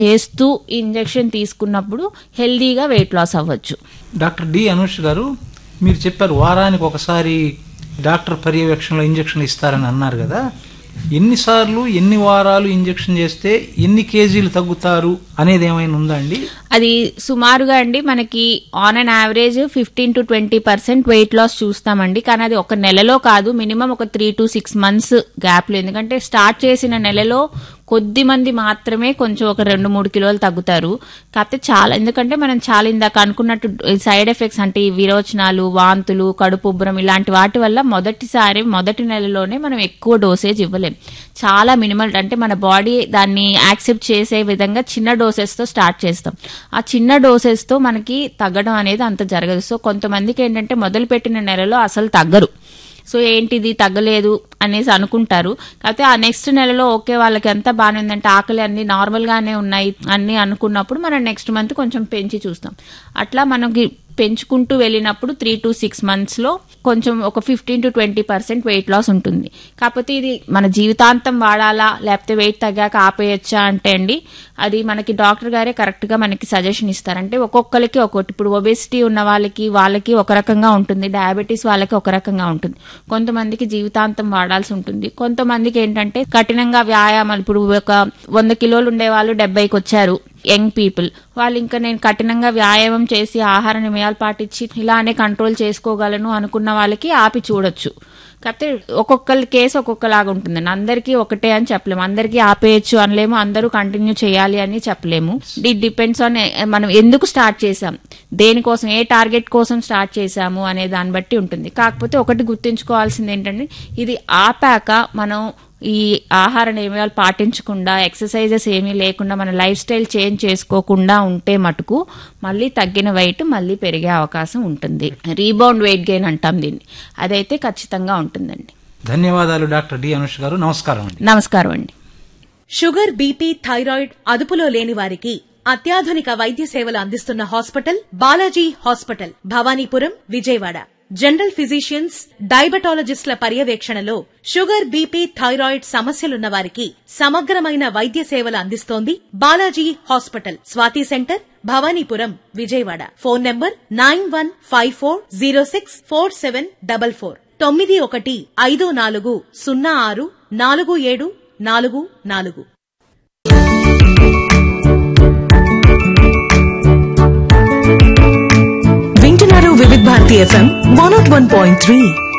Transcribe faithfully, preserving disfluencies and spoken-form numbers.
చేస్తూ ఇంజెక్షన్ తీసుకున్నప్పుడు హెల్దీగా వెయిట్ లాస్ అవ్వచ్చు. డాక్టర్ డి అనుష్ గారు, మీరు చెప్పారు వారానికి ఒకసారి డాక్టర్ పర్యవేక్షణలో ఇంజెక్షన్ ఇస్తారని అన్నారు కదా, ఎన్నిసార్లు ఎన్ని వారాలు ఇంజెక్షన్ చేస్తే ఎన్ని కేజీలు తగ్గుతారు అనేది ఏమైనా ఉందా అండి? అది సుమారుగా అండి మనకి on an average fifteen to twenty percent weight loss చూస్తామండి. కానీ అది ఒక నెలలో కాదు, మినిమం ఒక త్రీ టు సిక్స్ మంత్స్ గ్యాప్లో. ఎందుకంటే స్టార్ట్ చేసిన నెలలో కొద్ది మంది మాత్రమే కొంచెం ఒక రెండు మూడు కిలోలు తగ్గుతారు. కాకపోతే చాలా, ఎందుకంటే మనం చాలా ఇందాక అనుకున్నట్టు సైడ్ ఎఫెక్ట్స్ అంటే విరోచనాలు, వాంతులు, కడుపు ఉబ్బరం ఇలాంటి వాటి వల్ల మొదటిసారి మొదటి నెలలోనే మనం ఎక్కువ డోసేజ్ ఇవ్వలేం. చాలా మినిమల్, అంటే మన బాడీ దాన్ని యాక్సెప్ట్ చేసే విధంగా చిన్న డోసెస్ తో స్టార్ట్ చేస్తాం. ఆ చిన్న డోసెస్ తో మనకి తగ్గడం అనేది అంత జరగదు. సో కొంతమందికి ఏంటంటే మొదలు పెట్టిన నెలలో అసలు తగ్గరు. సో ఏంటిది తగ్గలేదు అనేసి అనుకుంటారు. కాకపోతే ఆ నెక్స్ట్ నెలలో ఓకే వాళ్ళకి అంతా బాగానే ఉందంటే, ఆకలి అన్ని నార్మల్ గానే ఉన్నాయి అన్ని అనుకున్నప్పుడు మనం నెక్స్ట్ మంత్ కొంచెం పెంచి చూస్తాం. అట్లా మనకి పెంచుకుంటూ వెళ్ళినప్పుడు త్రీ టు సిక్స్ మంత్స్ లో కొంచెం ఒక fifteen to twenty percent weight loss ఉంటుంది. కాకపోతే ఇది మన జీవితాంతం వాడాలా లేకపోతే వెయిట్ తగ్గాక ఆపేయచ్చా అంటే అండి, అది మనకి డాక్టర్ గారే కరెక్ట్ గా మనకి సజెషన్ ఇస్తారంటే ఒక్కొక్కరికి ఒక్కొక్కటి. ఇప్పుడు ఒబేసిటీ ఉన్న వాళ్ళకి వాళ్ళకి ఒక రకంగా ఉంటుంది, డయాబెటీస్ వాళ్ళకి ఒక రకంగా ఉంటుంది. కొంతమందికి జీవితాంతం వాడాల్సి ఉంటుంది. కొంతమందికి ఏంటంటే కఠినంగా వ్యాయామాలు, ఇప్పుడు ఒక వంద కిలోలు ఉండే వాళ్ళు డెబ్బైకి వచ్చారు యంగ్ పీపుల్, వాళ్ళు ఇంకా నేను కఠినంగా వ్యాయామం చేసి ఆహార నియమాలు పాటించి ఇలానే కంట్రోల్ చేసుకోగలను అనుకున్న వాళ్ళకి ఆపి చూడొచ్చు. కాకపోతే ఒక్కొక్కరి కేసు ఒక్కొక్కలాగా ఉంటుందండి. అందరికీ ఒకటే అని చెప్పలేము, అందరికీ ఆపేయచ్చు అనలేము, అందరూ కంటిన్యూ చేయాలి అని చెప్పలేము. ఇట్ డిపెండ్స్ ఆన్ మనం ఎందుకు స్టార్ట్ చేసాం, దేనికోసం, ఏ టార్గెట్ కోసం స్టార్ట్ చేసాము అనే దాన్ని బట్టి ఉంటుంది. కాకపోతే ఒకటి గుర్తుంచుకోవాల్సింది ఏంటంటే, ఇది ఆపాక మనం ఈ ఆహార నియమాలు పాటించకుండా ఎక్సర్సైజెస్ ఏమీ లేకుండా మన లైఫ్ స్టైల్ చేంజ్ చేసుకోకుండా ఉంటే మటుకు మళ్ళీ తగ్గిన వెయిట్ మళ్ళీ పెరిగే అవకాశం ఉంటుంది. రీబౌండ్ వెయిట్ గెయిన్ అంటాం దీన్ని, అదైతే ఖచ్చితంగా ఉంటుందండి. ధన్యవాదాలు డాక్టర్ డి అనుష్ గారు. నమస్కారం అండి. నమస్కారం అండి. షుగర్, బీపీ, థైరాయిడ్ అదుపులో లేని వారికి అత్యాధునిక వైద్య సేవలు అందిస్తున్న hospital Balaji hospital, Bhavanipuram, Vijayawada. General physicians, డయాబెటాలజిస్టుల పర్యవేక్షణలో షుగర్, బీపీ, థైరాయిడ్ సమస్యలున్న వారికి సమగ్రమైన వైద్య సేవలు అందిస్తోంది Balaji hospital. Swathi centre, Bhavanipuram, Vijayawada. Phone number nine one five four zero six four seven double four తొమ్మిది ఒకటి ఐదు నాలుగు సున్నా ఆరు నాలుగు ఏడు నాలుగు నాలుగు. వింటున్నారు వివిధ Bharati FM one not one point three.